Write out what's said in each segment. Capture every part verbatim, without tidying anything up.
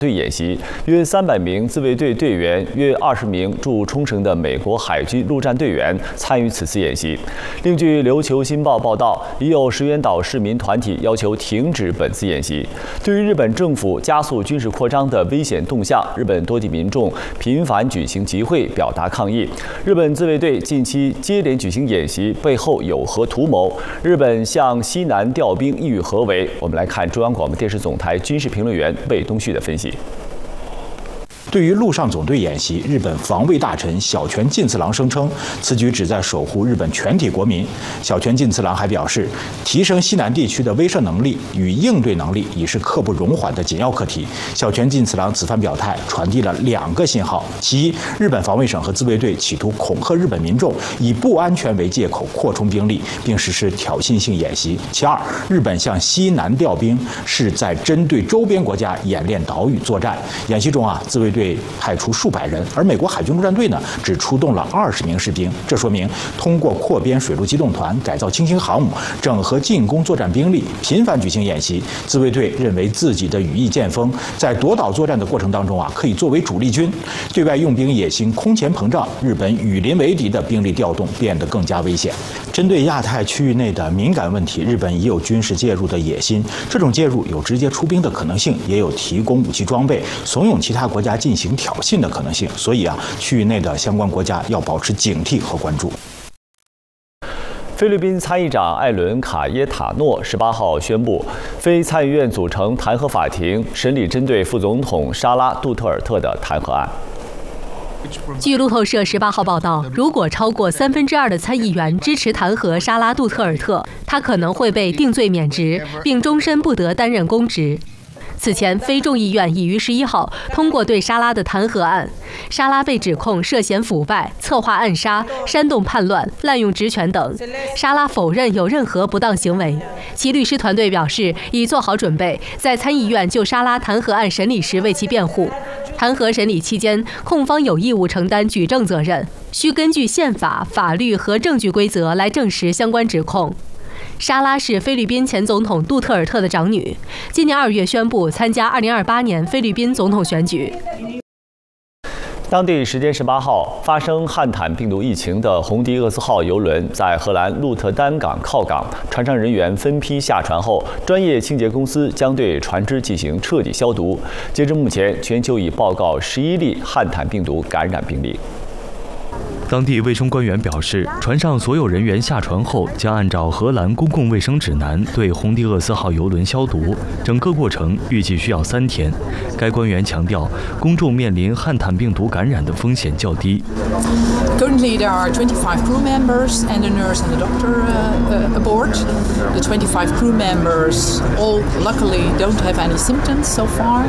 队演习，约三百名自卫队队员、约二十名驻冲绳的美国海军陆战队员参与此次演习。另据琉球新报报道，已有石垣岛市民团体要求停止本次演习。对于日本政府加速军事扩张的危险动向，日本多地民众频繁举行集会表达抗议。日本自卫队近期接连举行演习，背后有何图谋？日本向西南调兵意欲何为？我们来看中央广播电视总台军事评论员魏东旭的分析。 对于陆上总队演习，日本防卫大臣小泉进次郎声称，此举旨在守护日本全体国民。小泉进次郎还表示，提升西南地区的威慑能力与应对能力已是刻不容缓的紧要课题。小泉进次郎此番表态，传递了两个信号：其一，日本防卫省和自卫队企图恐吓日本民众，以不安全为借口扩充兵力，并实施挑衅性演习；其二，日本向西南调兵是在针对周边国家演练岛屿作战。演习中啊，自卫队派出数百人，而美国海军陆战队呢只出动了二十名士兵。这说明，通过扩编水陆机动团、改造轻型航母、整合进攻作战兵力，频繁举行演习，自卫队认为自己的羽翼渐丰，在夺岛作战的过程当中啊，可以作为主力军。对外用兵野心空前膨胀，日本羽邻为敌的兵力调动变得更加危险。针对亚太区域内的敏感问题，日本已有军事介入的野心。这种介入有直接出兵的可能性，也有提供武器装备、怂恿其他国家进行挑衅的可能性。所以啊，区域内的相关国家要保持警惕和关注。 菲律宾参议长艾伦·卡耶塔诺十八号宣布，非参议院组成弹劾法庭，审理针对副总统沙拉·杜特尔特的弹劾案。 据路透社十八号报道，如果超过三分之二的参议员支持弹劾沙拉·杜特尔特，他可能会被定罪免职，并终身不得担任公职。此前，非众议院已于十一号通过对沙拉的弹劾案。沙拉被指控涉嫌腐败、策划暗杀、煽动叛乱、滥用职权等。沙拉否认有任何不当行为。其律师团队表示，已做好准备，在参议院就沙拉弹劾案审理时为其辩护。弹劾审理期间，控方有义务承担举证责任，需根据宪法、法律和证据规则来证实相关指控。沙拉是菲律宾前总统杜特尔特的长女，今年二月宣布参加二零二八年菲律宾总统选举。 当地时间十八号，发生汉坦病毒疫情的红迪厄斯号邮轮在荷兰鹿特丹港靠港，船上人员分批下船后，专业清洁公司将对船只进行彻底消毒。截至目前，全球已报告十一例汉坦病毒感染病例。 当地卫生官员表示，船上所有人员下船后将按照荷兰公共卫生指南对红迪厄斯号邮轮消毒，整个过程预计需要三天。该官员强调，公众面临汉坦病毒感染的风险较低。 Currently, there are twenty-five crew members and a nurse and a doctor uh, uh, aboard. The twenty-five crew members all luckily don't have any symptoms so far.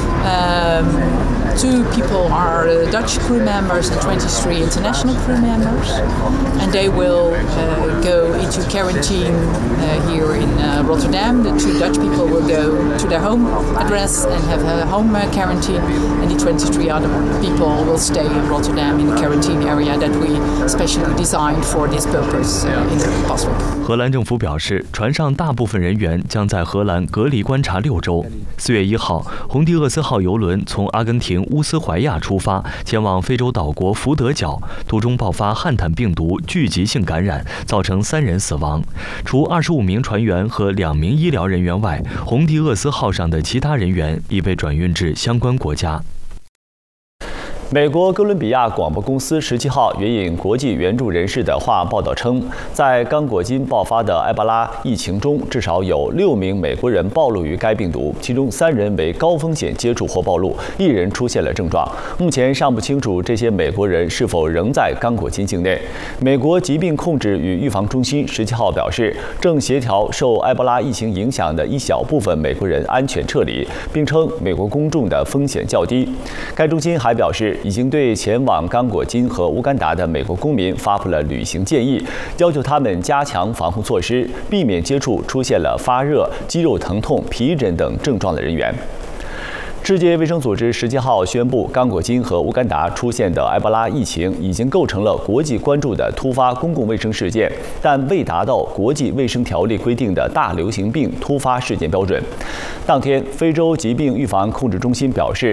Um, two people are uh, Dutch crew members and twenty-three international crew members, and they will uh, go into quarantine uh, here in uh, Rotterdam. The two Dutch people will go to their home address and have a home uh, quarantine, and the twenty-three other people will stay in Rotterdam in the quarantine area that we specially designed for this purpose uh, in Paswijk. 荷兰政府表示，船上大部分人员将在荷兰隔离观察六周。四月一号，红迪厄斯号邮轮从阿根廷乌斯怀亚出发，前往非洲岛国福德角，途中爆发汉坦病毒聚集性感染，造成三人死亡。除二十五名船员和两名医疗人员外，红迪厄斯号上的其他人员已被转运至相关国家。 美国哥伦比亚广播公司十七号援引国际援助人士的话报道称，在刚果金爆发的埃博拉疫情中，至少有六名美国人暴露于该病毒，其中三人为高风险接触或暴露，一人出现了症状。目前尚不清楚这些美国人是否仍在刚果金境内。美国疾病控制与预防中心十七号表示，正协调受埃博拉疫情影响的一小部分美国人安全撤离，并称美国公众的风险较低。该中心还表示，已经对前往刚果金和乌干达的美国公民发布了旅行建议，要求他们加强防护措施，避免接触出现了发热、肌肉疼痛、皮疹等症状的人员。 世界卫生组织十七号宣布，刚果金和乌干达出现的埃博拉疫情已经构成了国际关注的突发公共卫生事件，但未达到国际卫生条例规定的大流行病突发事件标准。当天，非洲疾病预防控制中心表示，